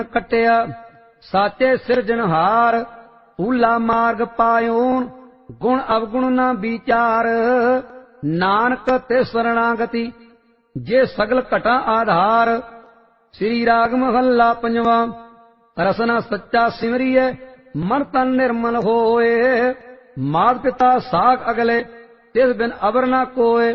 कटिया साचे सिरजनहार, ऊला मार्ग पायोन गुण अवगुण न विचार। नानक ते शरणागति जे सगल घटा आधार। श्री राग महला पंजवा। रसना सच्चा सिमरिए मन तन निर्मल होए। मात पिता साख अगले तिस बिन अबर न कोय।